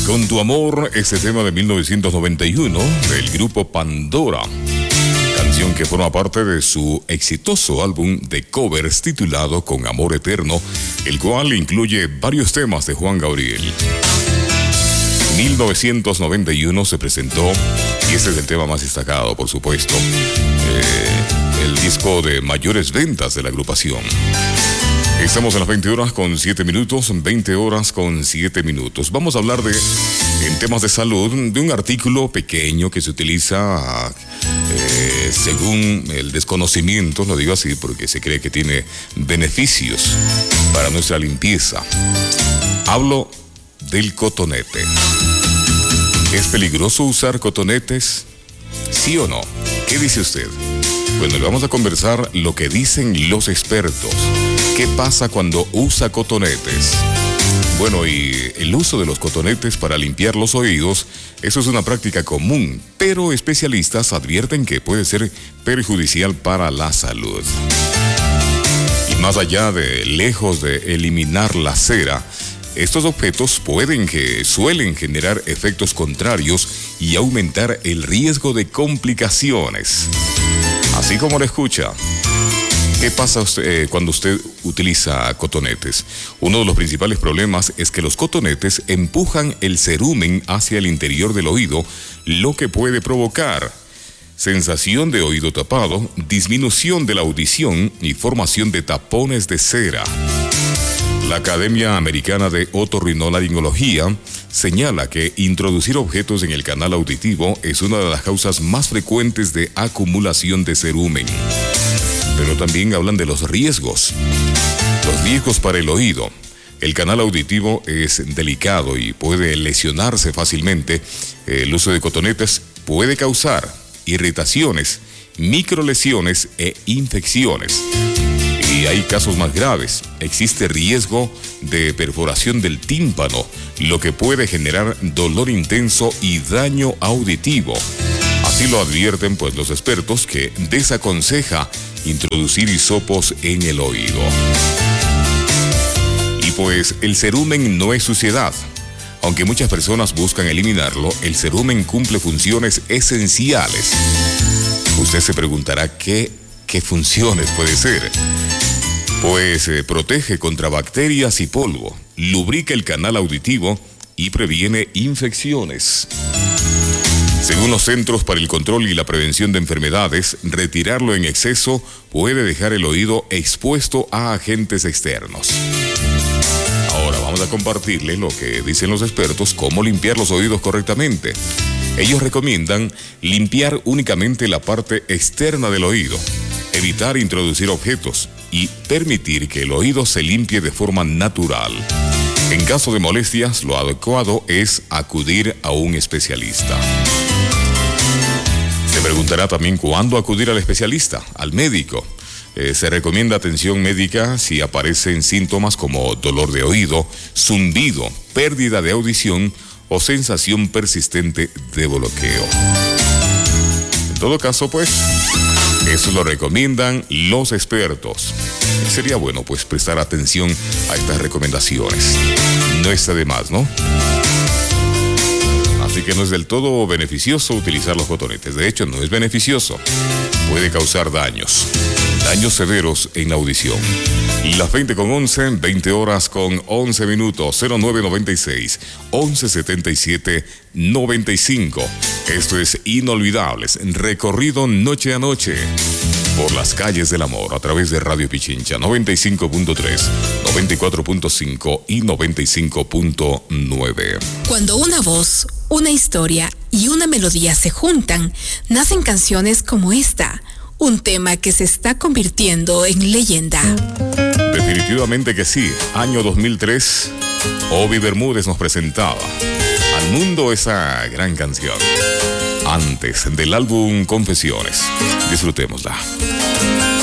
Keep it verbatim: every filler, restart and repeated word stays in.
Con tu amor, este tema de mil novecientos noventa y uno del grupo Pandora, canción que forma parte de su exitoso álbum de covers titulado Con Amor Eterno, el cual incluye varios temas de Juan Gabriel. mil novecientos noventa y uno se presentó, y este es el tema más destacado, por supuesto, eh, el disco de mayores ventas de la agrupación. Estamos en las veinte horas con siete minutos, veinte horas con siete minutos. Vamos a hablar de, en temas de salud, de un artículo pequeño que se utiliza eh, según el desconocimiento, lo digo así porque se cree que tiene beneficios para nuestra limpieza. Hablo del cotonete. ¿Es peligroso usar cotonetes? ¿Sí o no? ¿Qué dice usted? Bueno, le vamos a conversar lo que dicen los expertos. ¿Qué pasa cuando usa cotonetes? Bueno, y el uso de los cotonetes para limpiar los oídos, eso es una práctica común, pero especialistas advierten que puede ser perjudicial para la salud. Y más allá de, lejos de eliminar la cera, estos objetos pueden que suelen generar efectos contrarios y aumentar el riesgo de complicaciones. Así como lo escucha. ¿Qué pasa usted, eh, cuando usted utiliza cotonetes? Uno de los principales problemas es que los cotonetes empujan el cerumen hacia el interior del oído, lo que puede provocar sensación de oído tapado, disminución de la audición y formación de tapones de cera. La Academia Americana de Otorrinolaringología señala que introducir objetos en el canal auditivo es una de las causas más frecuentes de acumulación de cerumen. Pero también hablan de los riesgos. Los riesgos para el oído. El canal auditivo es delicado y puede lesionarse fácilmente. El uso de cotonetes puede causar irritaciones, microlesiones e infecciones. Y hay casos más graves. Existe riesgo de perforación del tímpano, lo que puede generar dolor intenso y daño auditivo. Así lo advierten pues los expertos, que desaconseja introducir hisopos en el oído. Y pues el cerumen no es suciedad. Aunque muchas personas buscan eliminarlo, el cerumen cumple funciones esenciales. Usted se preguntará qué, qué funciones puede ser. Pues eh, protege contra bacterias y polvo, lubrica el canal auditivo y previene infecciones. Según los Centros para el Control y la Prevención de Enfermedades, retirarlo en exceso puede dejar el oído expuesto a agentes externos. Ahora vamos a compartirle lo que dicen los expertos, cómo limpiar los oídos correctamente. Ellos recomiendan limpiar únicamente la parte externa del oído, evitar introducir objetos y permitir que el oído se limpie de forma natural. En caso de molestias, lo adecuado es acudir a un especialista. Se preguntará también cuándo acudir al especialista, al médico. Eh, se recomienda atención médica si aparecen síntomas como dolor de oído, zumbido, pérdida de audición o sensación persistente de bloqueo. En todo caso, pues, eso lo recomiendan los expertos. Sería bueno, pues, prestar atención a estas recomendaciones. No está de más, ¿no? Así que no es del todo beneficioso utilizar los cotonetes. De hecho, no es beneficioso. Puede causar daños. Daños severos en la audición. Las veinte con once, veinte horas con once minutos, cero nueve noventa y seis, once setenta y siete, noventa y cinco. Esto es Inolvidables, recorrido noche a noche por las calles del amor a través de Radio Pichincha noventa y cinco punto tres, noventa y cuatro punto cinco y noventa y cinco punto nueve. Cuando una voz, una historia y una melodía se juntan, nacen canciones como esta, un tema que se está convirtiendo en leyenda. Definitivamente que sí. Año dos mil tres, Obi Bermúdez nos presentaba al mundo esa gran canción. Antes del álbum Confesiones. Disfrutémosla.